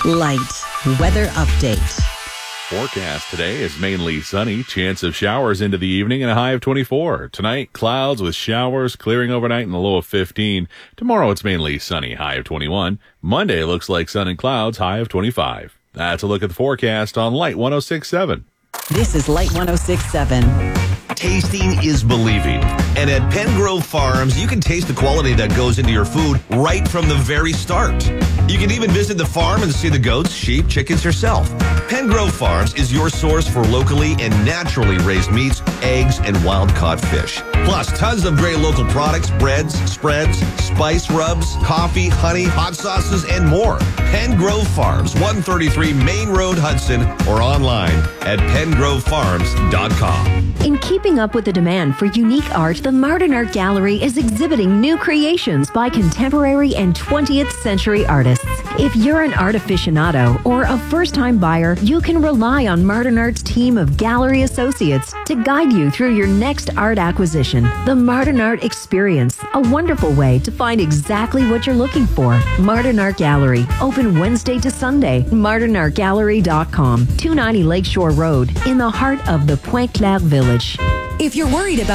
Light weather update. Forecast today is mainly sunny, chance of showers into the evening and a high of 24. Tonight, clouds with showers clearing overnight in the low of 15. Tomorrow, it's mainly sunny, high of 21. Monday looks like sun and clouds, high of 25. That's a look at the forecast on Light 106.7. This is Light 106.7. Tasting is believing. And at Pengrove Farms, you can taste the quality that goes into your food right from the very start. You can even visit the farm and see the goats, sheep, chickens yourself. Pengrove Farms is your source for locally and naturally raised meats, eggs, and wild-caught fish. Plus, tons of great local products, breads, spreads, spice rubs, coffee, honey, hot sauces, and more. Pengrove Farms, 133 Main Road, Hudson, or online at pengrovefarms.com. In keeping up with the demand for unique art, the Martin Art Gallery is exhibiting new creations by contemporary and 20th century artists. If you're an art aficionado or a first-time buyer, you can rely on Martin Art's team of gallery associates to guide you through your next art acquisition. The Martin Art Experience, a wonderful way to find exactly what you're looking for. Martin Art Gallery, open Wednesday to Sunday. MartinArtGallery.com, 290 Lakeshore Road, in the heart of the Pointe-Claire Village. If you're worried about